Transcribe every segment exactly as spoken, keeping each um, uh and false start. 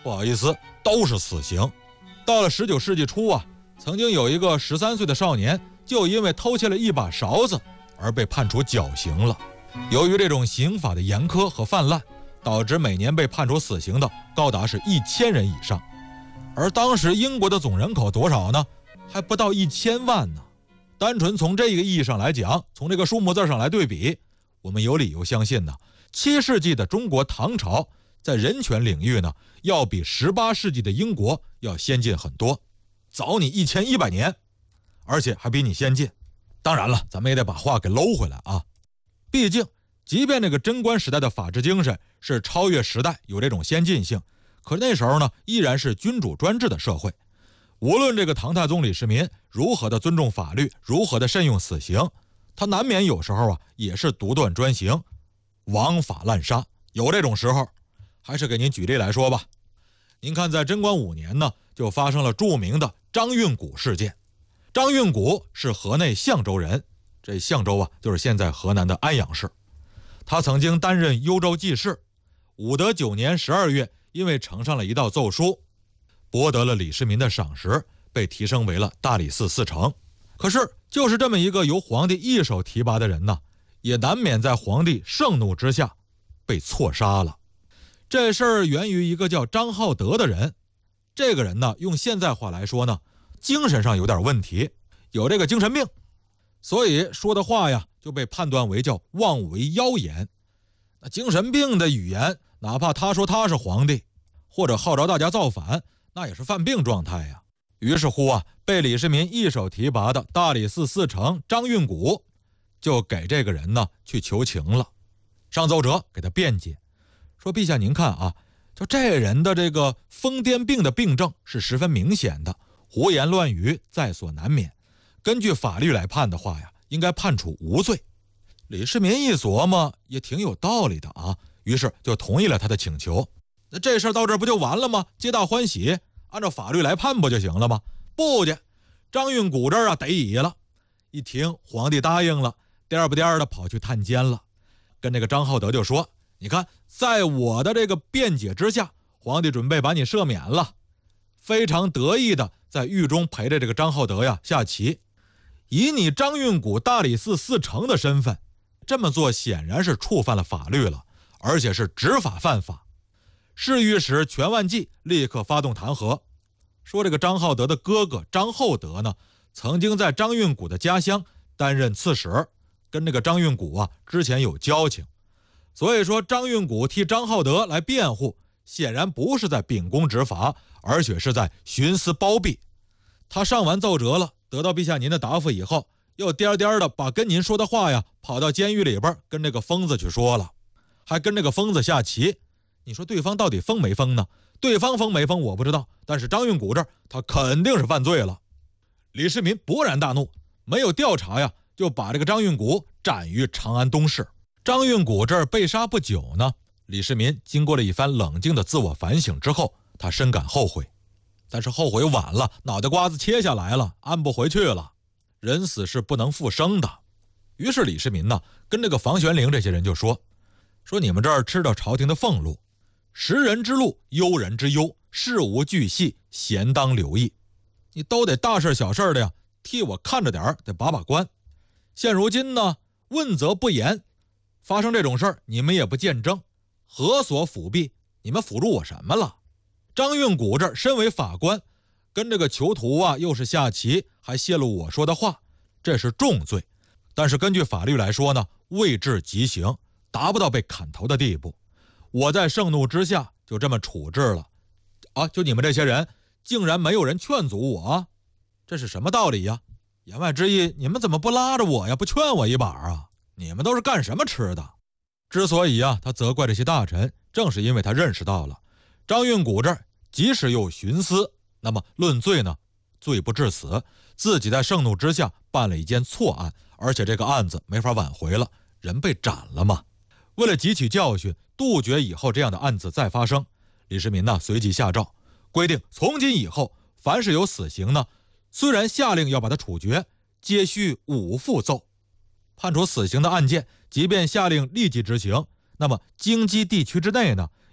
不好意思，都是死刑。到了十九世纪初啊，曾经有一个十三岁的少年，就因为偷窃了一把勺子而被判处绞刑了。由于这种刑法的严苛和泛滥，导致每年被判处死刑的高达是一千人以上。而当时英国的总人口多少呢？还不到一千万呢。单纯从这个意义上来讲，从这个数目字上来对比，我们有理由相信呢，七世纪的中国唐朝在人权领域呢，要比十八世纪的英国要先进很多，早你一千一百年，而且还比你先进。当然了，咱们也得把话给搂回来啊。毕竟，即便这个贞观时代的法治精神是超越时代，有这种先进性，可是那时候呢，依然是君主专制的社会。无论这个唐太宗李世民如何的尊重法律，如何的慎用死刑，他难免有时候啊，也是独断专行，枉法滥杀，有这种时候。还是给您举例来说吧。您看，在贞观五年呢，就发生了著名的张运古事件。张运古是河内象州人，这象州啊，就是现在河南的安阳市。他曾经担任幽州记事。武德九年十二月，因为呈上了一道奏书，博得了李世民的赏识，被提升为了大理寺侍丞。可是，就是这么一个由皇帝一手提拔的人呢，也难免在皇帝盛怒之下被错杀了。这事儿源于一个叫张浩德的人。这个人呢，用现在话来说呢，精神上有点问题，有这个精神病，所以说的话呀，就被判断为叫妄为妖言。那精神病的语言，哪怕他说他是皇帝，或者号召大家造反，那也是犯病状态呀。于是乎啊，被李世民一手提拔的大理寺侍丞张运古，就给这个人呢去求情了，上奏折给他辩解，说陛下您看啊，就这人的这个疯癫病的病症是十分明显的，胡言乱语在所难免，根据法律来判的话呀，应该判处无罪。李世民一琢磨，也挺有道理的啊，于是就同意了他的请求。那这事儿到这儿不就完了吗？皆大欢喜，按照法律来判不就行了吗？不去，张运古这儿啊得意了。一听皇帝答应了，颠不颠的跑去探监了，跟这个张浩德就说，你看，在我的这个辩解之下，皇帝准备把你赦免了。非常得意的在狱中陪着这个张浩德呀下棋。以你张运古大理寺侍丞的身份，这么做显然是触犯了法律了，而且是执法犯法。侍御史全万纪立刻发动弹劾，说这个张浩德的哥哥张厚德呢，曾经在张运古的家乡担任刺史，跟这个张运古啊之前有交情。所以说张运古替张浩德来辩护，显然不是在秉公执法，而且是在徇私包庇。他上完奏折了，得到陛下您的答复以后，又颠颠的把跟您说的话呀跑到监狱里边跟这个疯子去说了，还跟这个疯子下棋。你说对方到底疯没疯呢？对方疯没疯我不知道，但是张运古这儿他肯定是犯罪了。李世民勃然大怒，没有调查呀，就把这个张运古斩于长安东市。张运古这儿被杀不久呢，李世民经过了一番冷静的自我反省之后，他深感后悔。但是后悔晚了，脑袋瓜子切下来了，安不回去了。人死是不能复生的。于是李世民呢，跟这个房玄龄这些人就说，说你们这儿吃到朝廷的俸禄，识人之路，忧人之忧，事无巨细，贤当留意。你都得大事小事的呀，替我看着点，得把把关。现如今呢，问责不严，发生这种事儿，你们也不见证，何所辅弼？你们辅助我什么了？张运古这身为法官，跟这个囚徒啊又是下棋，还泄露我说的话，这是重罪。但是根据法律来说呢，未至极刑，达不到被砍头的地步。我在盛怒之下就这么处置了啊！就你们这些人，竟然没有人劝阻我啊，这是什么道理呀？言外之意，你们怎么不拉着我呀，不劝我一把啊？你们都是干什么吃的？之所以啊，他责怪这些大臣，正是因为他认识到了张运古这儿即使有徇私，那么论罪呢，罪不至死，自己在盛怒之下办了一件错案，而且这个案子没法挽回了，人被斩了嘛。为了汲取教训，杜绝以后这样的案子再发生，李世民呢随即下诏，规定从今以后，凡是有死刑呢，虽然下令要把他处决，皆须五复奏。判处死刑的案件，即便下令立即执行，那么京畿地区之内呢，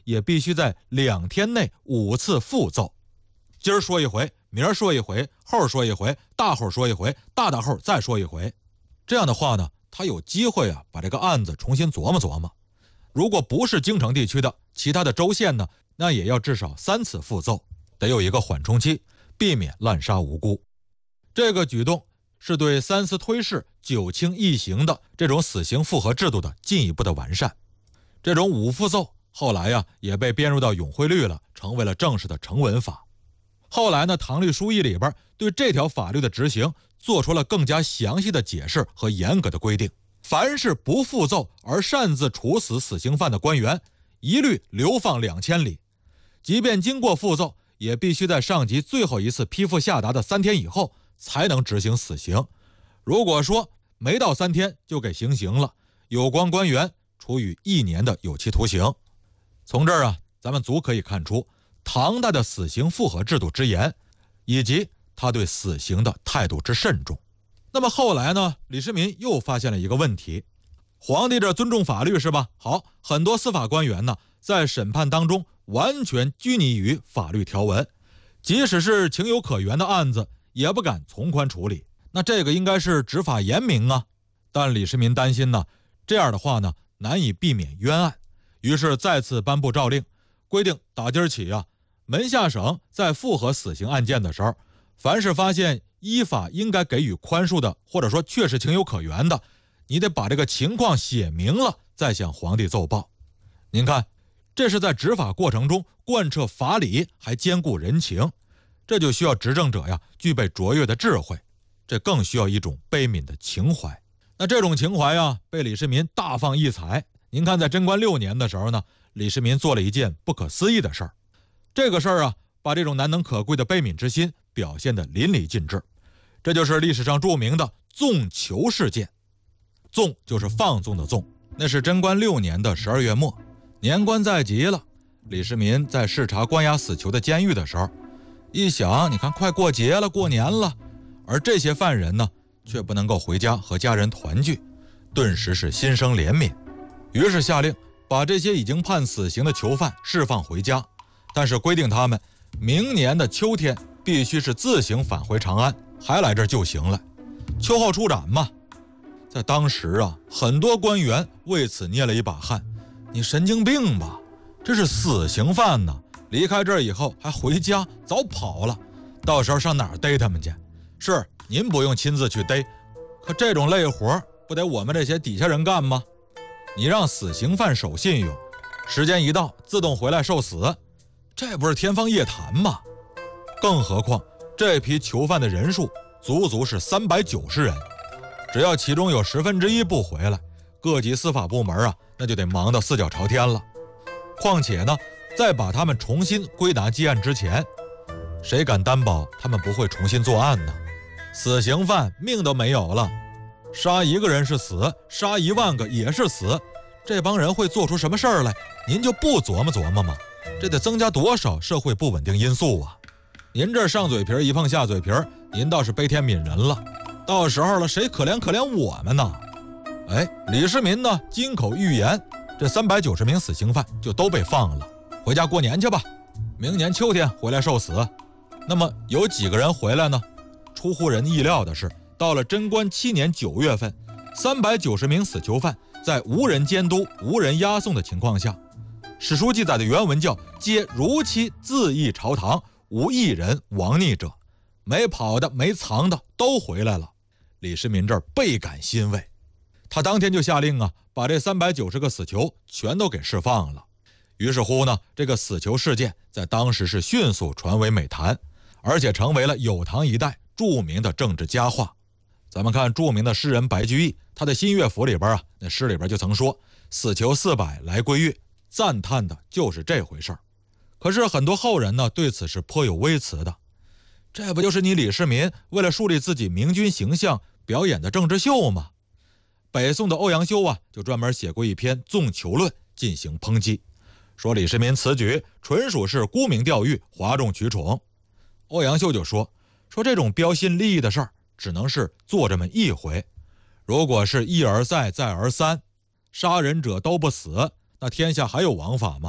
也必须在两天内五次复奏。今儿说一回，明儿说一回，后儿说一回，大后儿说一回，大大后儿再说一回。这样的话呢，他有机会啊把这个案子重新琢磨琢磨。如果不是京城地区的，其他的州县呢，那也要至少三次复奏，得有一个缓冲期，避免滥杀无辜。这个举动是对三思推事、九轻一刑的这种死刑复核制度的进一步的完善。这种五复奏后来呀也被编入到永徽律了，成为了正式的成文法。后来呢，唐律疏议里边对这条法律的执行做出了更加详细的解释和严格的规定。凡是不复奏而擅自处死死刑犯的官员，一律流放两千里。即便经过复奏，也必须在上级最后一次批复下达的三天以后才能执行死刑。如果说没到三天就给行刑了，有关官员处以一年的有期徒刑。从这儿啊，咱们足可以看出唐代的死刑复核制度之严，以及他对死刑的态度之慎重。那么后来呢，李世民又发现了一个问题，皇帝这尊重法律是吧？好，很多司法官员呢，在审判当中完全拘泥于法律条文，即使是情有可原的案子，也不敢从宽处理。那这个应该是执法严明啊。但李世民担心呢，这样的话呢，难以避免冤案，于是再次颁布诏令，规定打今儿起啊，门下省在复核死刑案件的时候，凡是发现依法应该给予宽恕的，或者说确实情有可原的，你得把这个情况写明了，再向皇帝奏报。您看，这是在执法过程中贯彻法理，还兼顾人情，这就需要执政者呀具备卓越的智慧，这更需要一种悲悯的情怀。那这种情怀啊，被李世民大放异彩。您看，在贞观六年的时候呢，李世民做了一件不可思议的事儿。这个事儿啊，把这种难能可贵的悲悯之心表现得淋漓尽致。这就是历史上著名的纵囚事件。纵就是放纵的纵。那是贞观六年的十二月末，年关在即了，李世民在视察关押死囚的监狱的时候，一想，你看快过节了，过年了，而这些犯人呢，却不能够回家和家人团聚，顿时是心生怜悯，于是下令把这些已经判死刑的囚犯释放回家，但是规定他们明年的秋天必须是自行返回长安，还来这儿就行了，秋后出斩嘛。在当时啊，很多官员为此捏了一把汗，你神经病吧，这是死刑犯呢，离开这儿以后还回家，早跑了，到时候上哪儿逮他们去？是您不用亲自去逮，可这种累活不得我们这些底下人干吗？你让死刑犯守信用，时间一到自动回来受死，这不是天方夜谭吗？更何况这批囚犯的人数足足是三百九十人，只要其中有十分之一不回来，各级司法部门啊，那就得忙到四脚朝天了。况且呢，在把他们重新归纳记案之前，谁敢担保他们不会重新作案呢？死刑犯命都没有了，杀一个人是死，杀一万个也是死，这帮人会做出什么事儿来？您就不琢磨琢磨吗？这得增加多少社会不稳定因素啊！您这上嘴皮一碰下嘴皮，您倒是悲天悯人了。到时候了，谁可怜可怜我们呢？哎，李世民呢，金口玉言，这三百九十名死刑犯就都被放了，回家过年去吧，明年秋天回来受死。那么有几个人回来呢？出乎人意料的是，到了贞观七年九月份，三百九十名死囚犯在无人监督、无人押送的情况下，史书记载的原文叫皆如期自缢朝堂，无一人亡逆者，没跑的没藏的都回来了。李世民这儿倍感欣慰，他当天就下令啊，把这三百九十个死囚全都给释放了。于是乎呢，这个死囚事件在当时是迅速传为美谈，而且成为了有唐一代著名的政治佳话。咱们看著名的诗人白居易，他的新乐府里边啊，那诗里边就曾说死囚四百来归月，赞叹的就是这回事儿。可是很多后人呢，对此是颇有微词的，这不就是你李世民为了树立自己明君形象表演的政治秀吗？北宋的欧阳修啊，就专门写过一篇《纵囚论》进行抨击，说李世民此举纯属是沽名钓誉、哗众取宠。欧阳修就说说这种标新立异的事儿，只能是做这么一回。如果是一而再再而三，杀人者都不死，那天下还有王法吗？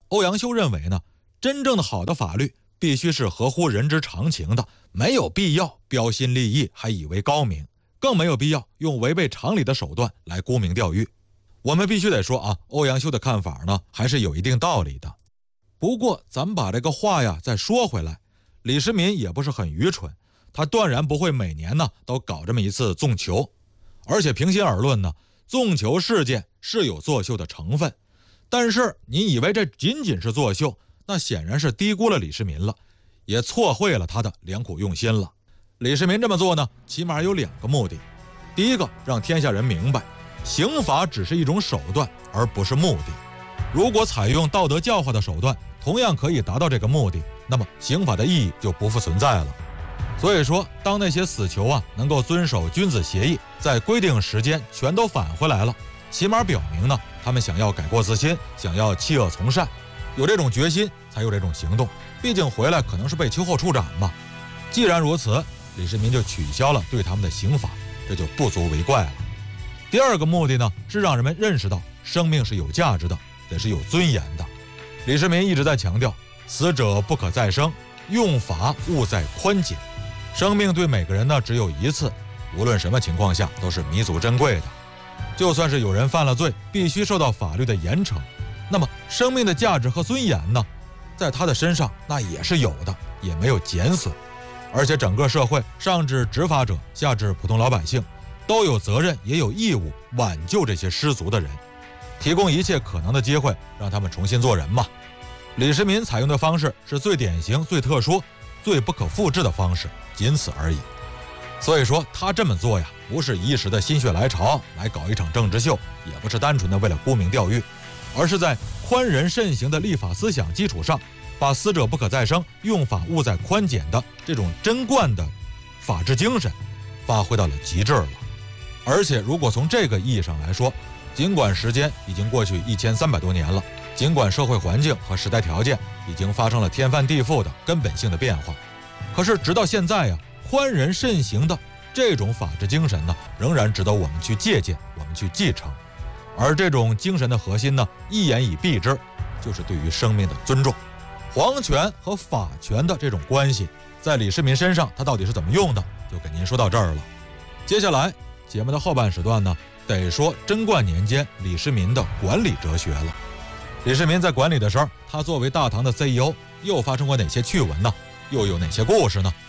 欧阳修认为呢，真正的好的法律必须是合乎人之常情的，没有必要标新立异还以为高明，更没有必要用违背常理的手段来沽名钓誉。我们必须得说啊，欧阳修的看法呢还是有一定道理的。不过咱们把这个话呀再说回来，李世民也不是很愚蠢，他断然不会每年呢都搞这么一次纵囚。而且平心而论呢，纵囚事件是有作秀的成分，但是你以为这仅仅是作秀，那显然是低估了李世民了，也错会了他的良苦用心了。李世民这么做呢，起码有两个目的。第一个，让天下人明白，刑法只是一种手段，而不是目的。如果采用道德教化的手段，同样可以达到这个目的，那么刑法的意义就不复存在了。所以说，当那些死囚啊能够遵守君子协议，在规定时间全都返回来了，起码表明呢，他们想要改过自新，想要弃恶从善，有这种决心才有这种行动。毕竟回来可能是被秋后处斩嘛。既然如此，李世民就取消了对他们的刑罚，这就不足为怪了。第二个目的呢，是让人们认识到生命是有价值的，得是有尊严的。李世民一直在强调，死者不可再生，用法务在宽简。生命对每个人呢只有一次，无论什么情况下都是弥足珍贵的。就算是有人犯了罪，必须受到法律的严惩，那么生命的价值和尊严呢，在他的身上那也是有的，也没有减损。而且整个社会，上至执法者，下至普通老百姓，都有责任也有义务挽救这些失足的人，提供一切可能的机会，让他们重新做人嘛。李世民采用的方式是最典型、最特殊、最不可复制的方式，仅此而已。所以说他这么做呀，不是一时的心血来潮来搞一场政治秀，也不是单纯的为了沽名钓誉，而是在宽仁慎行的立法思想基础上，把死者不可再生，用法务在宽简的这种贞观的法治精神发挥到了极致了。而且如果从这个意义上来说，尽管时间已经过去一千三百多年了，尽管社会环境和时代条件已经发生了天翻地覆的根本性的变化，可是直到现在呀，宽仁慎行的这种法治精神呢，仍然值得我们去借鉴，我们去继承。而这种精神的核心呢，一言以蔽之，就是对于生命的尊重。皇权和法权的这种关系，在李世民身上他到底是怎么用的，就给您说到这儿了。接下来节目的后半时段呢，得说贞观年间李世民的管理哲学了。李世民在管理的时候，他作为大唐的 C E O 又发生过哪些趣闻呢？又有哪些故事呢？